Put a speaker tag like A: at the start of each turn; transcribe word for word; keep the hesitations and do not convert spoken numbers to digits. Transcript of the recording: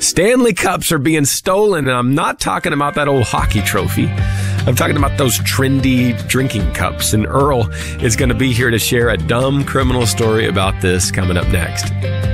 A: Stanley Cups are being stolen, and I'm not talking about that old hockey trophy. I'm talking about those trendy drinking cups, and Earl is going to be here to share a dumb criminal story about this coming up next.